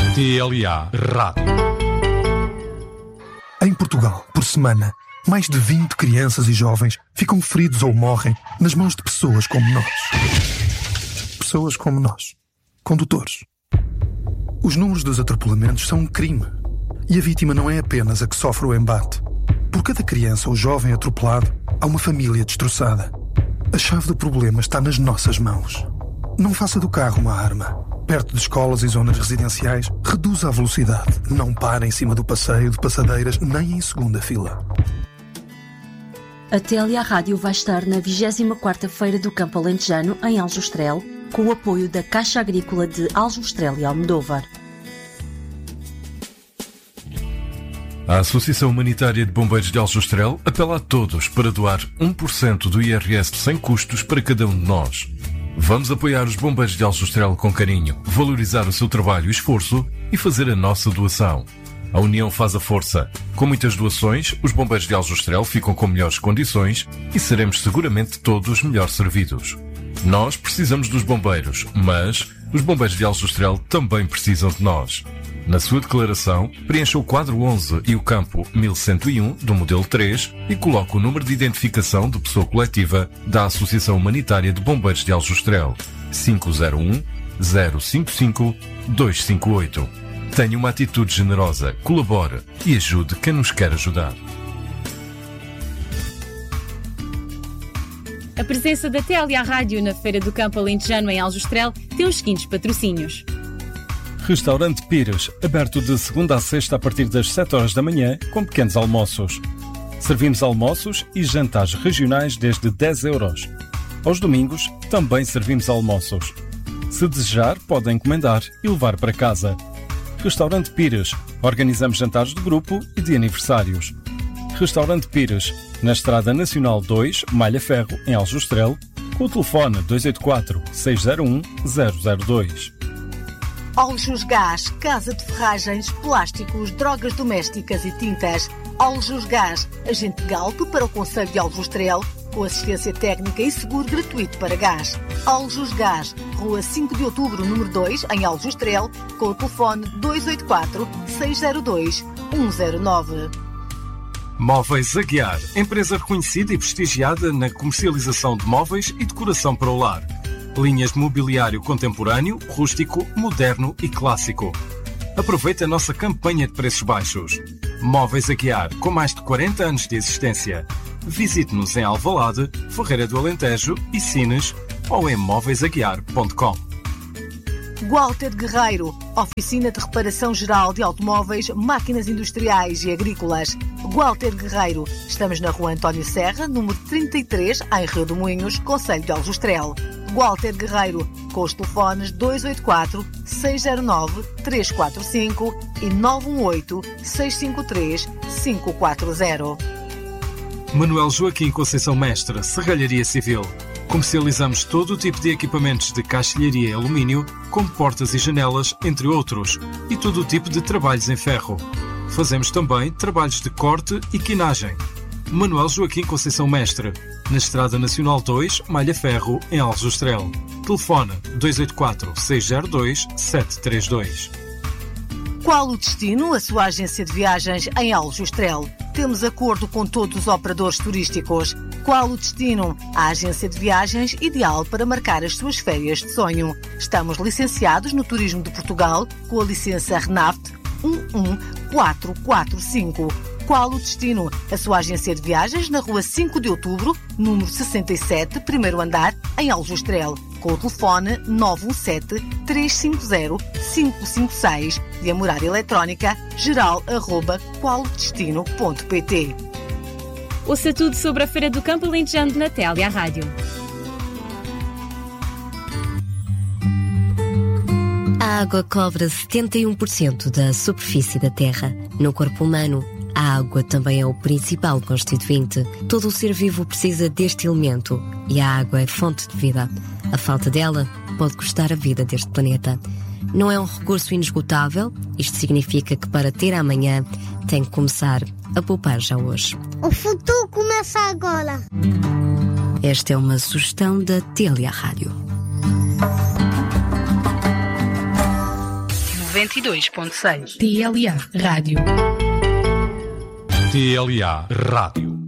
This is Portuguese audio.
TLA Rádio. Em Portugal, por semana, mais de 20 crianças e jovens ficam feridos ou morrem nas mãos de pessoas como nós. Pessoas como nós. Condutores. Os números dos atropelamentos são um crime. E a vítima não é apenas a que sofre o embate. Por cada criança ou jovem atropelado, há uma família destroçada. A chave do problema está nas nossas mãos. Não faça do carro uma arma. Perto de escolas e zonas residenciais, reduza a velocidade. Não pare em cima do passeio de passadeiras, nem em segunda fila. A TLA Rádio vai estar na 24ª Feira do Campo Alentejano, em Aljustrel, com o apoio da Caixa Agrícola de Aljustrel e Almodóvar. A Associação Humanitária de Bombeiros de Aljustrel apela a todos para doar 1% do IRS sem custos para cada um de nós. Vamos apoiar os bombeiros de Aljustrel com carinho, valorizar o seu trabalho e esforço e fazer a nossa doação. A união faz a força. Com muitas doações, os bombeiros de Aljustrel ficam com melhores condições e seremos seguramente todos melhor servidos. Nós precisamos dos bombeiros, mas os bombeiros de Aljustrel também precisam de nós. Na sua declaração, preencha o quadro 11 e o campo 1101 do modelo 3 e coloque o número de identificação de pessoa coletiva da Associação Humanitária de Bombeiros de Aljustrel, 501 055 258. Tenha uma atitude generosa, colabore e ajude quem nos quer ajudar. A presença da TLA Rádio na Feira do Campo Alentejano em Aljustrel tem os seguintes patrocínios. Restaurante Pires, aberto de segunda a sexta a partir das 7 horas da manhã, com pequenos almoços. Servimos almoços e jantares regionais desde 10 euros. Aos domingos, também servimos almoços. Se desejar, pode encomendar e levar para casa. Restaurante Pires, organizamos jantares de grupo e de aniversários. Restaurante Pires, na Estrada Nacional 2, Malha Ferro, em Aljustrel, com o telefone 284 601 002. Aljus Gás, Casa de Ferragens, Plásticos, Drogas Domésticas e Tintas. Aljus Gás, agente Galp para o Concelho de Aljustrel, com assistência técnica e seguro gratuito para gás. Aljus Gás, Rua 5 de Outubro, número 2, em Aljustrel, com o telefone 284 602 109. Móveis Aguiar, empresa reconhecida e prestigiada na comercialização de móveis e decoração para o lar. Linhas de mobiliário contemporâneo, rústico, moderno e clássico. Aproveite a nossa campanha de preços baixos. Móveis Aguiar, com mais de 40 anos de existência. Visite-nos em Alvalade, Ferreira do Alentejo e Sines ou em móveisaguiar.com. Walter Guerreiro, oficina de reparação geral de automóveis, máquinas industriais e agrícolas. Walter Guerreiro, estamos na Rua António Serra, número 33, em Rio de Moinhos, Concelho de Aljustrel. Walter Guerreiro, com os telefones 284 609 345 e 918 653 540. Manuel Joaquim Conceição Mestre, Serralharia Civil. Comercializamos todo o tipo de equipamentos de caixilharia e alumínio, como portas e janelas, entre outros, e todo o tipo de trabalhos em ferro. Fazemos também trabalhos de corte e quinagem. Manuel Joaquim Conceição Mestre, na Estrada Nacional 2, Malha Ferro, em Aljustrel. Telefone 284 602 732. Qual o destino? A sua agência de viagens em Aljustrel. Temos acordo com todos os operadores turísticos. Qual o destino? A agência de viagens ideal para marcar as suas férias de sonho. Estamos licenciados no Turismo de Portugal com a licença RENAFT 11445. Qual o destino? A sua agência de viagens na Rua 5 de Outubro, número 67, primeiro andar, em Aljustrel, com o telefone 917-350-556 e a morada eletrónica geral@qualodestino.pt. Ouça tudo sobre a Feira do Campo Alentejano na TLA Rádio. A água cobre 71% da superfície da Terra. No corpo humano, a água também é o principal constituinte. Todo o ser vivo precisa deste elemento e a água é fonte de vida. A falta dela pode custar a vida deste planeta. Não é um recurso inesgotável, isto significa que para ter amanhã tem que começar a poupar já hoje. O futuro começa agora. Esta é uma sugestão da TLA Rádio. 92.6. TLA Rádio. TLA Rádio.